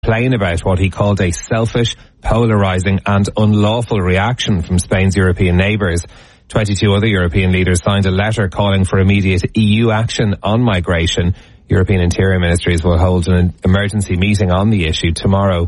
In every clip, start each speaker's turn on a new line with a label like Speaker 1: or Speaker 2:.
Speaker 1: complain about what he called a selfish, polarising and unlawful reaction from Spain's European neighbours. 22 other European leaders signed a letter calling for immediate EU action on migration. European Interior Ministries will hold an emergency meeting on the issue tomorrow.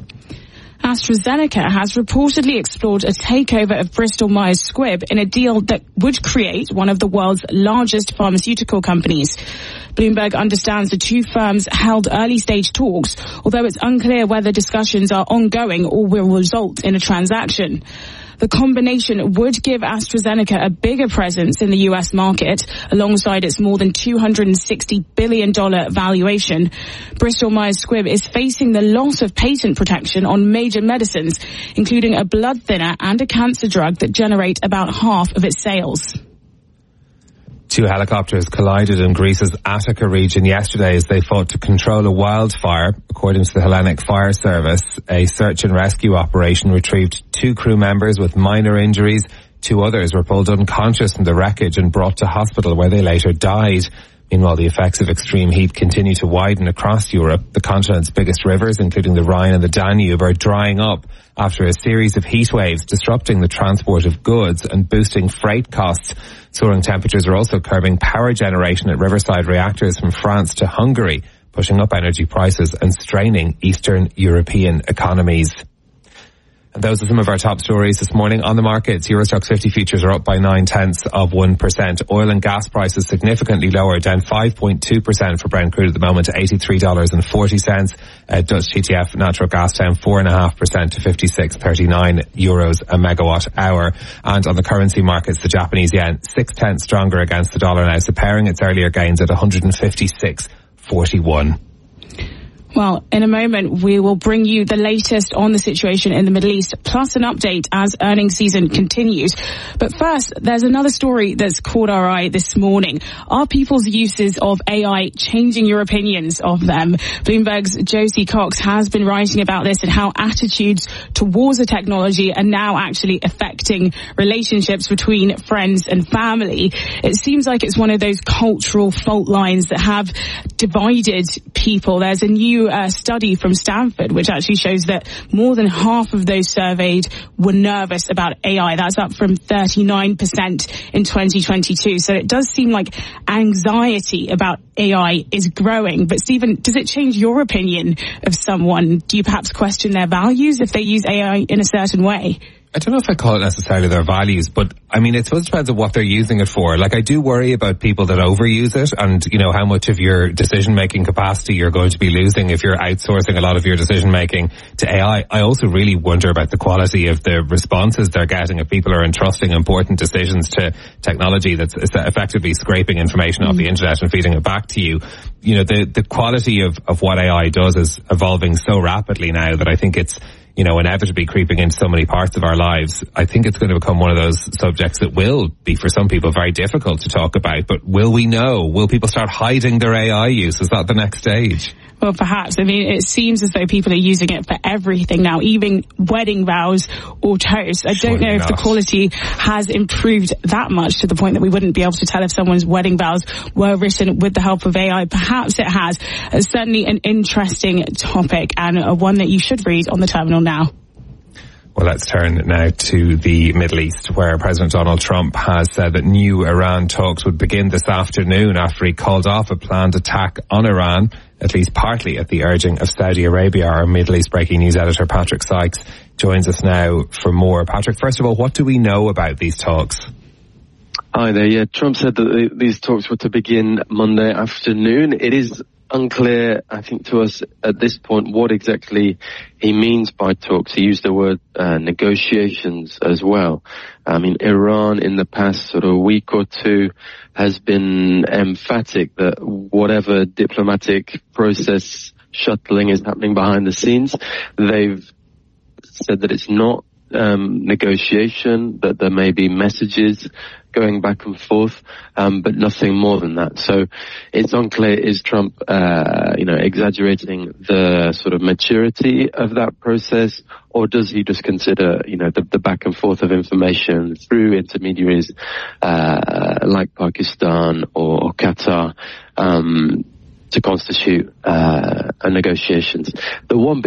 Speaker 2: AstraZeneca has reportedly explored a takeover of Bristol Myers Squibb in a deal that would create one of the world's largest pharmaceutical companies. Bloomberg understands the two firms held early-stage talks, although it's unclear whether discussions are ongoing or will result in a transaction. The combination would give AstraZeneca a bigger presence in the US market, alongside its more than $260 billion valuation. Bristol Myers Squibb is facing the loss of patent protection on major medicines, including a blood thinner and a cancer drug that generate about half of its sales.
Speaker 1: Two helicopters collided in Greece's Attica region yesterday as they fought to control a wildfire. According to the Hellenic Fire Service, a search and rescue operation retrieved 2 crew members with minor injuries. 2 others were pulled unconscious from the wreckage and brought to hospital, where they later died. Meanwhile, the effects of extreme heat continue to widen across Europe. The continent's biggest rivers, including the Rhine and the Danube, are drying up after a series of heat waves, disrupting the transport of goods and boosting freight costs. Soaring temperatures are also curbing power generation at riverside reactors from France to Hungary, pushing up energy prices and straining Eastern European economies. And those are some of our top stories this morning. On the markets, Eurostoxx 50 futures are up by 0.9%. Oil and gas prices significantly lower, down 5.2% for Brent crude at the moment to $83.40. Dutch TTF natural gas down 4.5% to 56.39 euros a megawatt hour. And on the currency markets, the Japanese yen 0.6 stronger against the dollar now, comparing its earlier gains at 156.41.
Speaker 2: Well, in a moment, we will bring you the latest on the situation in the Middle East, plus an update as earnings season continues. But first, there's another story that's caught our eye this morning. Are people's uses of AI changing your opinions of them? Bloomberg's Josie Cox has been writing about this and how attitudes towards the technology are now actually affecting relationships between friends and family. It seems like it's one of those cultural fault lines that have divided people. There's a new study from Stanford which actually shows that more than half of those surveyed were nervous about AI. That's up from 39% in 2022. So it does seem like anxiety about AI is growing. But Stephen, does it change your opinion of someone? Do you perhaps question their values if they use AI in a certain way?
Speaker 1: I don't know if I call it necessarily their values, but I mean, it suppose depends on what they're using it for. Like, I do worry about people that overuse it and, you know, how much of your decision-making capacity you're going to be losing if you're outsourcing a lot of your decision-making to AI. I also really wonder about the quality of the responses they're getting if people are entrusting important decisions to technology that's effectively scraping information off the internet and feeding it back to you. You know, the quality of what AI does is evolving so rapidly now that I think it's, you know, inevitably creeping into so many parts of our lives. I think it's going to become one of those subjects that will be, for some people, very difficult to talk about. But will we know? Will people start hiding their AI use? Is that the next stage?
Speaker 2: Well, perhaps. I mean, it seems as though people are using it for everything now, even wedding vows or toasts. I don't know if the quality has improved that much to the point that we wouldn't be able to tell if someone's wedding vows were written with the help of AI. Perhaps it has. It's certainly an interesting topic and one that you should read on the terminal now.
Speaker 1: Well, let's turn now to the Middle East, where President Donald Trump has said that new Iran talks would begin this afternoon after he called off a planned attack on Iran, at least partly at the urging of Saudi Arabia. Our Middle East breaking news editor, Patrick Sykes, joins us now for more. Patrick, first of all, what do we know about these talks?
Speaker 3: Hi there. Yeah, Trump said that these talks were to begin Monday afternoon. It is unclear, I think, to us at this point what exactly he means by talks. He used the word negotiations as well. I mean, Iran in the past sort of week or two has been emphatic that whatever diplomatic process shuttling is happening behind the scenes, they've said that it's not negotiation, that there may be messages going back and forth, but nothing more than that. So it's unclear, is Trump, exaggerating the sort of maturity of that process, or does he just consider, the back and forth of information through intermediaries, like Pakistan or Qatar, to constitute, negotiations? The one bit